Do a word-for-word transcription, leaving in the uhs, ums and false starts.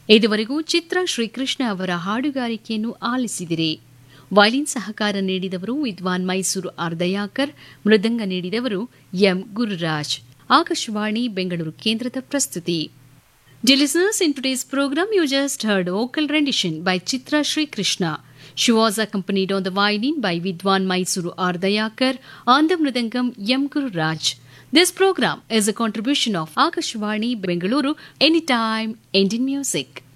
ಇದುವರೆಗೂ ಚಿತ್ರ ಶ್ರೀಕೃಷ್ಣ ಅವರ ಹಾಡುಗಾರಿಕೆಯನ್ನು ಆಲಿಸಿದಿರಿ. ವಯಲಿನ್ ಸಹಕಾರ ನೀಡಿದವರು ವಿದ್ವಾನ್ ಮೈಸೂರು ಆರ್ ದಯಾಕರ್, ಮೃದಂಗ ನೀಡಿದವರು ಎಂ ಗುರುರಾಜ್. ಆಕಾಶವಾಣಿ ಬೆಂಗಳೂರು ಕೇಂದ್ರದ ಪ್ರಸ್ತುತಿ. Dear listeners, in today's program you just heard vocal rendition by Chitra Sri Krishna. She was accompanied on the violin by Vidwan Mysuru R. Dayakar, on the mridangam M. Guru Raj. This program is a contribution of Akashvani Bengaluru, Anytime Indian Music.